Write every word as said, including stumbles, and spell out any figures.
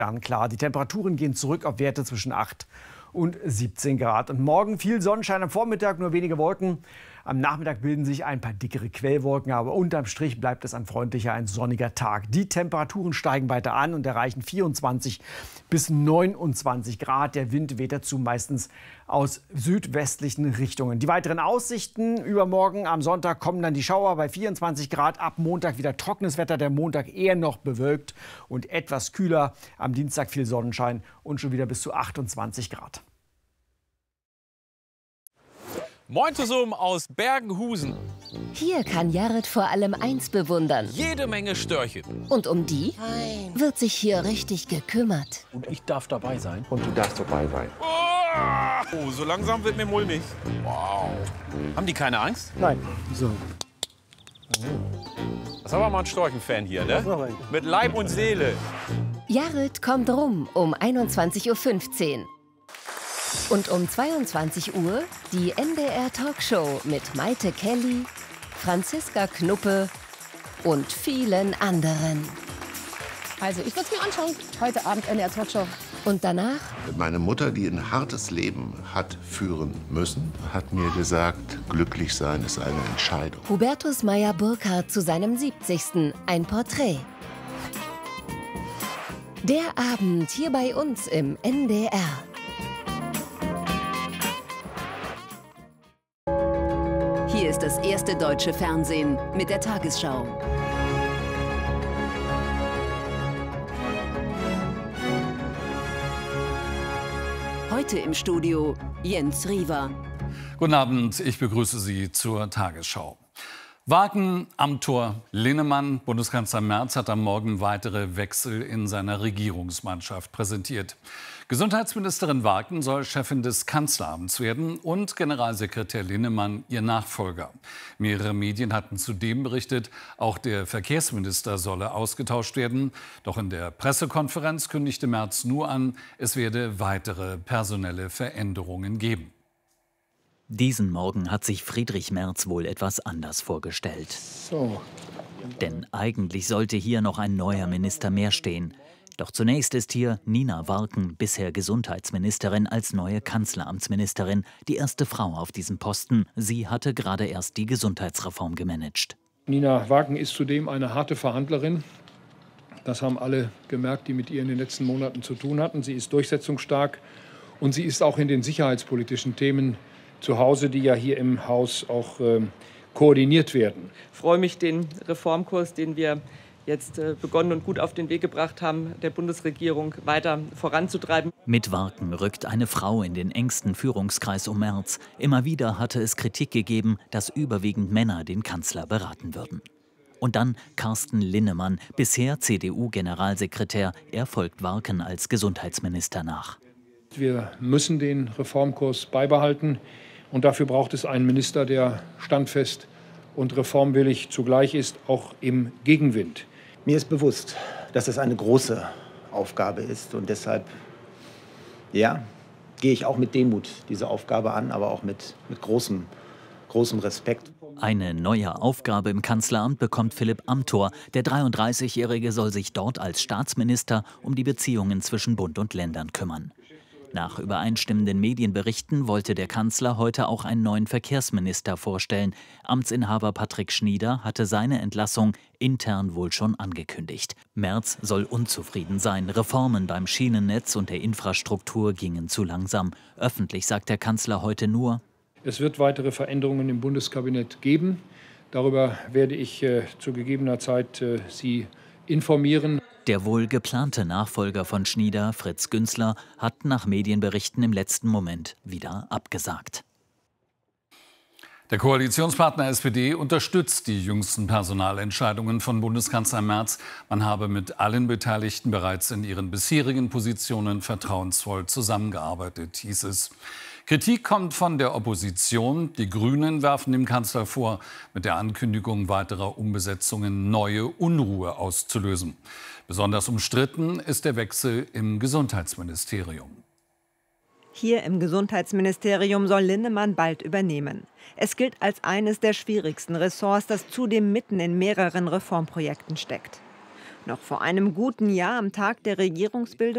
Klar, die Temperaturen gehen zurück auf Werte zwischen acht und siebzehn Grad. Und morgen viel Sonnenschein, am Vormittag nur wenige Wolken. Am Nachmittag bilden sich ein paar dickere Quellwolken, aber unterm Strich bleibt es ein freundlicher, ein sonniger Tag. Die Temperaturen steigen weiter an und erreichen vierundzwanzig bis neunundzwanzig Grad. Der Wind weht dazu meistens aus südwestlichen Richtungen. Die weiteren Aussichten: Übermorgen am Sonntag kommen dann die Schauer bei vierundzwanzig Grad. Ab Montag wieder trockenes Wetter, der Montag eher noch bewölkt und etwas kühler. Am Dienstag viel Sonnenschein und schon wieder bis zu achtundzwanzig Grad. Moin zusammen aus Bergenhusen. Hier kann Jared vor allem eins bewundern. Jede Menge Störche. Und um die Nein. wird sich hier richtig gekümmert. Und ich darf dabei sein. Und du darfst dabei sein. Oh, so langsam wird mir mulmig. Wow. Haben die keine Angst? Nein. So. Das ist aber mal ein Storchenfan hier, ne? Mit Leib und Seele. Jared kommt rum um einundzwanzig Uhr fünfzehn. Und um zweiundzwanzig Uhr die N D R Talkshow mit Maite Kelly, Franziska Knuppe und vielen anderen. Also ich würde es mir anschauen. Heute Abend N D R Talkshow. Und danach? Meine Mutter, die ein hartes Leben hat führen müssen, hat mir gesagt, glücklich sein ist eine Entscheidung. Hubertus Meyer-Burkhardt zu seinem siebzigsten Ein Porträt. Der Abend hier bei uns im N D R. Hier ist das erste deutsche Fernsehen mit der Tagesschau. Heute im Studio Jens Riewer. Guten Abend, ich begrüße Sie zur Tagesschau. Wagen, Amthor, Linnemann. Bundeskanzler Merz hat am Morgen weitere Wechsel in seiner Regierungsmannschaft präsentiert. Gesundheitsministerin Wagen soll Chefin des Kanzleramts werden und Generalsekretär Linnemann ihr Nachfolger. Mehrere Medien hatten zudem berichtet, auch der Verkehrsminister solle ausgetauscht werden. Doch in der Pressekonferenz kündigte Merz nur an, es werde weitere personelle Veränderungen geben. Diesen Morgen hat sich Friedrich Merz wohl etwas anders vorgestellt. So. Denn eigentlich sollte hier noch ein neuer Minister mehr stehen. Doch zunächst ist hier Nina Warken, bisher Gesundheitsministerin, als neue Kanzleramtsministerin, die erste Frau auf diesem Posten. Sie hatte gerade erst die Gesundheitsreform gemanagt. Nina Warken ist zudem eine harte Verhandlerin. Das haben alle gemerkt, die mit ihr in den letzten Monaten zu tun hatten. Sie ist durchsetzungsstark und sie ist auch in den sicherheitspolitischen Themen zu Hause, die ja hier im Haus auch äh, koordiniert werden. Ich freue mich, den Reformkurs, den wir jetzt äh, begonnen und gut auf den Weg gebracht haben, der Bundesregierung weiter voranzutreiben. Mit Warken rückt eine Frau in den engsten Führungskreis um Merz. Immer wieder hatte es Kritik gegeben, dass überwiegend Männer den Kanzler beraten würden. Und dann Carsten Linnemann, bisher C D U-Generalsekretär. Er folgt Warken als Gesundheitsminister nach. Wir müssen den Reformkurs beibehalten. Und dafür braucht es einen Minister, der standfest und reformwillig zugleich ist, auch im Gegenwind. Mir ist bewusst, dass es eine große Aufgabe ist. Und deshalb, ja, gehe ich auch mit Demut diese Aufgabe an, aber auch mit, mit großem, großem Respekt. Eine neue Aufgabe im Kanzleramt bekommt Philipp Amthor. Der dreiunddreißigjährige soll sich dort als Staatsminister um die Beziehungen zwischen Bund und Ländern kümmern. Nach übereinstimmenden Medienberichten wollte der Kanzler heute auch einen neuen Verkehrsminister vorstellen. Amtsinhaber Patrick Schnieder hatte seine Entlassung intern wohl schon angekündigt. Merz soll unzufrieden sein. Reformen beim Schienennetz und der Infrastruktur gingen zu langsam. Öffentlich sagt der Kanzler heute nur: Es wird weitere Veränderungen im Bundeskabinett geben. Darüber werde ich äh, zu gegebener Zeit äh, Sie informieren. Der wohl geplante Nachfolger von Schnieder, Fritz Günzler, hat nach Medienberichten im letzten Moment wieder abgesagt. Der Koalitionspartner S P D unterstützt die jüngsten Personalentscheidungen von Bundeskanzler Merz. Man habe mit allen Beteiligten bereits in ihren bisherigen Positionen vertrauensvoll zusammengearbeitet, hieß es. Kritik kommt von der Opposition. Die Grünen werfen dem Kanzler vor, mit der Ankündigung weiterer Umbesetzungen neue Unruhe auszulösen. Besonders umstritten ist der Wechsel im Gesundheitsministerium. Hier im Gesundheitsministerium soll Linnemann bald übernehmen. Es gilt als eines der schwierigsten Ressorts, das zudem mitten in mehreren Reformprojekten steckt. Noch vor einem guten Jahr, am Tag der Regierungsbildung,